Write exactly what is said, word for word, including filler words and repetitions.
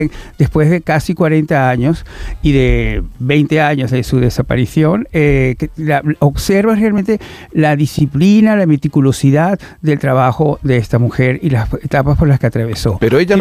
Después de casi cuarenta años y de veinte años de su desaparición, eh, que la, observa realmente la disciplina, la meticulosidad del trabajo de esta mujer y las etapas por las que atravesó. Pero ella no